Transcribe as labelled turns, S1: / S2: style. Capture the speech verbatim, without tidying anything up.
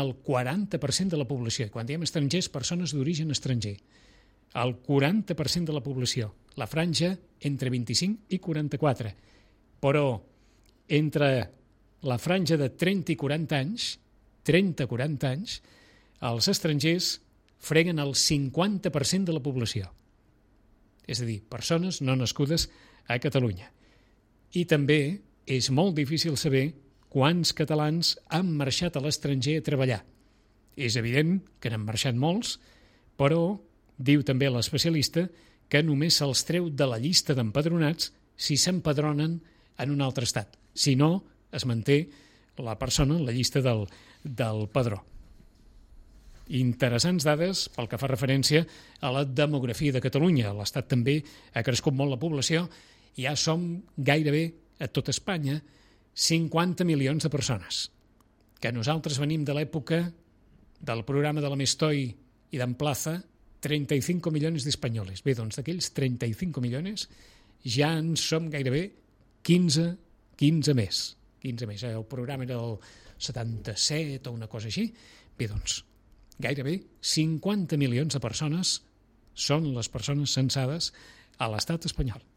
S1: el quaranta per cent de la població. I quan diem estrangers, persones d'origen estranger. El quaranta per cent de la població. La franja entre vint-i-cinc i quaranta-quatre. Però entre la franja de trenta i quaranta anys, trenta a quaranta anys, els estrangers freguen el cinquanta per cent de la població. És a dir, persones no nascudes a Catalunya. I també és molt difícil saber quants catalans han marxat a l'estranger a treballar. És evident que n'han marxat molts, però diu també l'especialista que només se'ls treu de la llista d'empadronats si s'empadronen en un altre estat. Si no, es manté la persona en la llista del, del padró. Interessants dades pel que fa referència a la demografia de Catalunya. A l'Estat també ha crescut molt la població. Ja som gairebé a tot Espanya cinquanta milions de persones. Que nosaltres venim de l'època del programa de la Mestoy i d'en Plaza, treinta y cinco millones d'espanyoles. Bé, doncs d'aquells treinta y cinco millones ja en som gairebé quinze, quinze més. quinze més. El programa era el setanta-set o una cosa així. Bé, doncs, gairebé cinquanta milions de persones són les persones censades a l'estat espanyol.